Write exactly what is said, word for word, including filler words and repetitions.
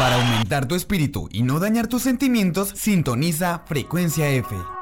Para aumentar tu espíritu y no dañar tus sentimientos, sintoniza Frecuencia F.